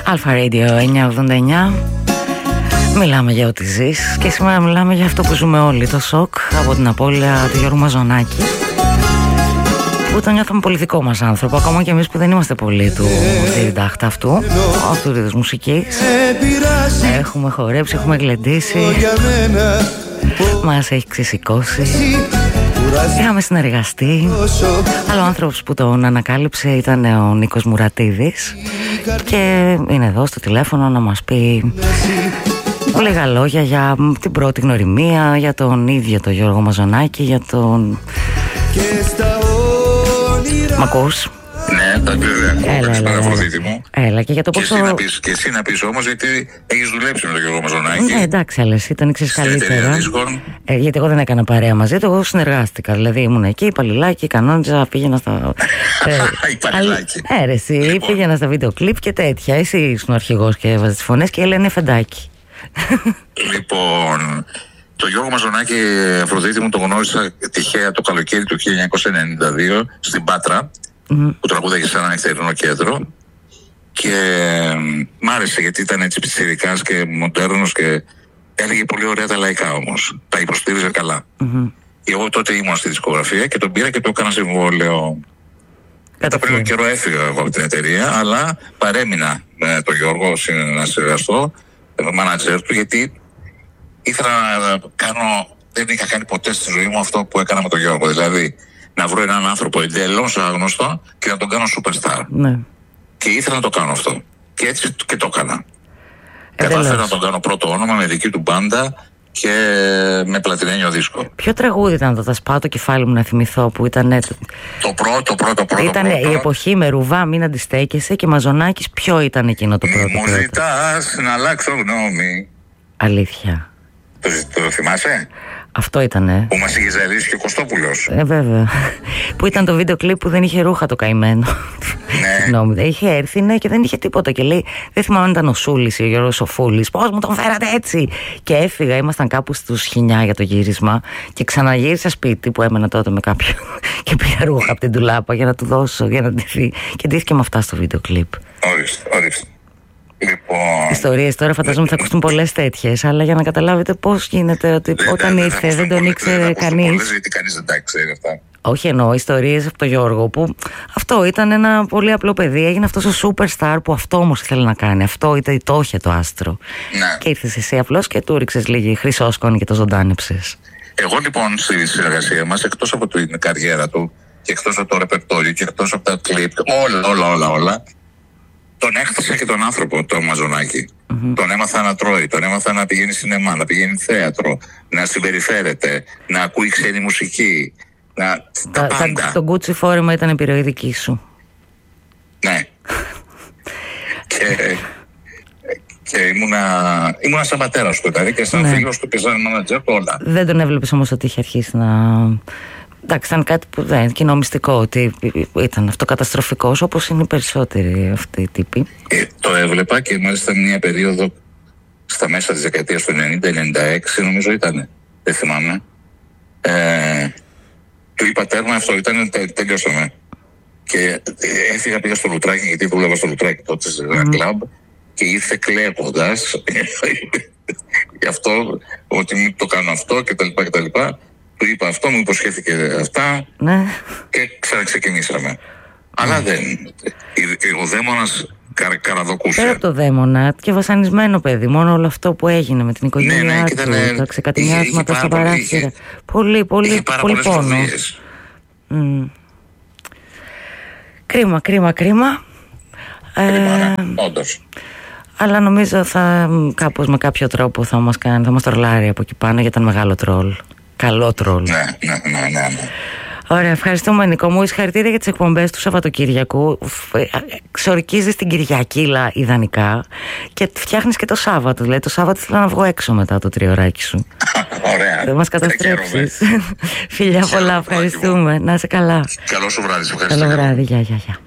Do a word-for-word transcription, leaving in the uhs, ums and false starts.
Αλφα Radio εννιακόσια ογδόντα εννιά. Μιλάμε για ό,τι ζεις και σήμερα μιλάμε για αυτό που ζούμε όλοι, το σοκ από την απώλεια του Γιώργου Μαζονάκη, που τον νιώθαμε πολύ δικό μας άνθρωπο, ακόμα και εμείς που δεν είμαστε πολύ του διδάχτα αυτού, αυτού της μουσικής. Έχουμε χορέψει, έχουμε γλεντήσει, μας έχει ξεσηκώσει, είχαμε συνεργαστεί. Άλλο άνθρωπος που τον ανακάλυψε ήταν ο Νίκος Μουρατίδης και είναι εδώ στο τηλέφωνο να μας πει λίγα λόγια για την πρώτη γνωριμία, για τον ίδιο τον Γιώργο Μαζονάκη, για τον... Μ' ακούς? Ναι, τα βέβαια. Έλα, έλα, έλα. Μου. Έλα, και για το και πόσο... Εσύ να πεις, και εσύ να πεις όμως, γιατί έχεις δουλέψει με τον Γιώργο Μαζονάκη. Ναι, εντάξει, αλλά εσύ τον ήξερες καλύτερα. Ε, γιατί εγώ δεν έκανα παρέα μαζί του, εγώ συνεργάστηκα. Δηλαδή ήμουν εκεί, υπαλληλάκι, κανόνιζα, πήγαινα στα... Υπαλληλάκι. Ε, ρε, εσύ λοιπόν. Πήγαινα στα βίντεο κλιπ και τέτοια. Εσύ ήσουν ο αρχηγός και έβαζες τις φωνές και έλεγε φεντάκι. Λοιπόν... Το Γιώργο Μαζονάκη, Αφροδίτη μου, το γνώρισα τυχαία το καλοκαίρι του χίλια εννιακόσια ενενήντα δύο στην Πάτρα, mm-hmm. που τραγούδαγε σε ένα νυχτερινό κέντρο, και μ' άρεσε γιατί ήταν έτσι πιτσιρικάς και μοντέρνος και έλεγε πολύ ωραία τα λαϊκά όμως. Τα υποστήριζε καλά. Mm-hmm. Εγώ τότε ήμουν στη δισκογραφία και τον πήρα και το έκανα συμβόλαιο. Μετά πριν καιρό έφυγα εγώ από την εταιρεία, αλλά παρέμεινα με τον Γιώργο να συνεργαστώ, με μάνατζερ του, γιατί ήθελα να κάνω, δεν είχα κάνει ποτέ στη ζωή μου αυτό που έκανα με τον Γιώργο. Δηλαδή, να βρω έναν άνθρωπο εντελώς άγνωστο και να τον κάνω superstar. Ναι. Και ήθελα να το κάνω αυτό. Και έτσι και το έκανα. Κατάφερα να τον κάνω πρώτο όνομα με δική του μπάντα και με πλατινένιο δίσκο. Ποιο τραγούδι ήταν το «Θα σπάω το κεφάλι μου να θυμηθώ» που ήταν... Το πρώτο, πρώτο, πρώτο. Ήταν πρώτο. Η εποχή με Ρουβά, μην αντιστέκεσαι, και Μαζονάκης. Ποιο ήταν εκείνο το πρώτο? Μου ζητάς να αλλάξω γνώμη. Αλήθεια. Το, το θυμάσαι? Αυτό ήτανε. Που μας είχε ζαλίσει και ο Κωστόπουλος. Ε, βέβαια. Που ήταν το βίντεο κλιπ που δεν είχε ρούχα το καημένο. Ναι. Συγγνώμη, είχε έρθει, ναι, και δεν είχε τίποτα. Και λέει, δεν θυμάμαι αν ήταν ο Σούλης ή ο Γιώργος ο Φούλης. Πώς μου τον φέρατε έτσι? Και έφυγα, ήμασταν κάπου στους Χινιά για το γύρισμα. Και ξαναγύρισα σπίτι που έμενα τότε με κάποιον. Και πήρα ρούχα από την ντουλάπα για να του δώσω, για να ντυθεί. Και ντύθηκε με αυτά στο βίντεο κλιπ. Ορίστε, ορίστε. Λοιπόν... Ιστορίες τώρα φανταζόμαι θα ακουστούν πολλές τέτοιες, αλλά για να καταλάβετε πώς γίνεται ότι δεν, όταν δεν, ήρθε δεν, δεν τον ήξερε κανείς. Πολλές, γιατί κανείς δεν τα ξέρει αυτά. Όχι, εννοώ ιστορίες από τον Γιώργο, που αυτό ήταν ένα πολύ απλό παιδί. Έγινε αυτός ο superstar που αυτό όμως ήθελε να κάνει. Αυτό ήταν το είχε το άστρο. Ναι. Και ήρθες εσύ απλώς και του ρίξες λίγη χρυσόσκονη και το ζωντάνεψες. Εγώ λοιπόν στη συνεργασία μας, εκτός από την καριέρα του και εκτός από το ρεπερτόριο και εκτός από τα κλιπ, όλα, όλα, όλα, όλα, τον έχτισα και τον άνθρωπο, τον Μαζονάκη. Mm-hmm. Τον έμαθα να τρώει, τον έμαθα να πηγαίνει σινεμά, να πηγαίνει θέατρο, να συμπεριφέρεται, να ακούει ξένη μουσική, να... τα, τα πάντα. Το Gucci φόρεμα ήταν επιρροή δική σου. Ναι. και και ήμουνα, ήμουνα σαν πατέρας του, δηλαδή, και σαν ναι. φίλος του και σαν μάνατζερ του, όλα. Δεν τον έβλεπες όμως ότι είχε αρχίσει να... Εντάξει, ήταν κάτι που δεν είναι κοινό μυστικό, ότι ήταν αυτοκαταστροφικός, όπως είναι οι περισσότεροι αυτοί οι τύποι. Ε, το έβλεπα και μάλιστα μια περίοδο στα μέσα της δεκαετίας του ενενήντα ενενήντα έξι, νομίζω ήταν, δεν θυμάμαι. Ε, του είπα τέρμα, αυτό ήταν, τε, τελειώσαμε. Και έφυγα, πήγα στο Λουτράκι, γιατί δούλευα στο Λουτράκι τότε σε ένα mm. κλαμπ, και ήρθε κλαίγοντας γι' αυτό, ότι μην το κάνω αυτό κτλ. Του είπα αυτό, μου υποσχέθηκε αυτά, ναι. Και ξαναξεκινήσαμε. Ναι. Αλλά δεν. Ο δαίμονας καρ, καραδοκούσε. Πέρα από το δαίμονα και βασανισμένο παιδί, μόνο όλο αυτό που έγινε με την οικογένειά ναι, ναι, του, ήταν, τα ξεκατηνιάσματα στα παράθυρα. Πολύ, πολύ, πολύ πόνο. Mm. Κρίμα, κρίμα, κρίμα. Κρίμα, ε, όντως. Αλλά νομίζω θα κάπως με κάποιο τρόπο θα μας κάνει, θα μας τρολάρει από εκεί πάνω, γιατί ήταν μεγάλο τρόλ. Καλό τρόλ. Ναι, ναι, ναι, ναι, ναι. Ωραία, ευχαριστούμε Νίκο μου. Συγχαρητήρια για τις εκπομπές του Σαββατοκύριακου. Ξορκίζεις την Κυριακήλα ιδανικά και φτιάχνεις και το Σάββατο. Δηλαδή το Σάββατο θέλω να βγω έξω μετά το τριωράκι σου. Ωραία. Δεν μας καταστρέψεις. Φιλιά πολλά, ευχαριστούμε. Να είσαι καλά. Καλό σου βράδυ, ευχαριστώ. Καλό βράδυ, γεια, γεια, γεια.